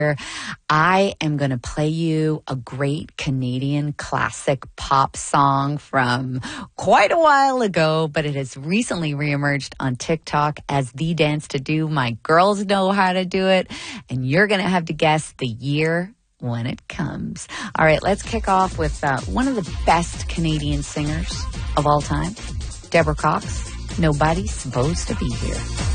I am going to play you a great Canadian classic pop song from quite a while ago, but it has recently reemerged on TikTok as the dance to do. My girls know how to do it, and you're going to have to guess the year when it comes. All right, let's kick off with one of the best Canadian singers of all time, Deborah Cox. Nobody's supposed to be here.